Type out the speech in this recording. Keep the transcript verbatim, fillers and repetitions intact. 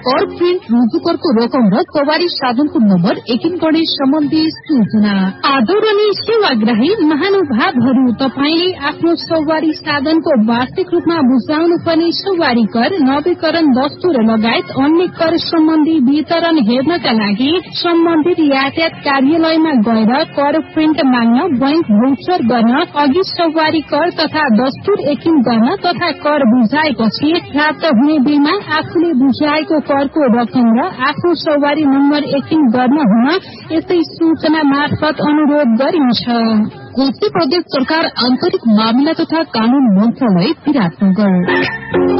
कर प्रिन्ट रुजुकरको रकम र सवारी साधनको नम्बर एकिन गणेश सम्बन्धी सूचना। आदरणीय सेवाग्राही महानुभावहरू, तपाईले आफ्नो सवारी साधनको वार्षिक रूपमा बुझाउनु पर्ने सवारी कर, नवीकरण दस्तुर लगायत अन्य कर सम्बन्धी वितरण हेर्नका लागि सम्बन्धित यातायात कार्यालयमा गएर कर प्रिन्ट माग्न, बैंक भौचर गर्न, अघि सवारी कर तथा दस्तुर एकिन गर्न तथा कर बुझाएपछि प्राप्त हुने बिलमा आफूले बुझाएको करको रकम र आफ्नो सवारी नम्बर एकिन गर्न हुन यसै सूचना मार्फत अनुरोध गरिन्छ। कोशी प्रदेश सरकार आन्तरिक मामिला तथा कानून मन्त्रालय विराटनगर।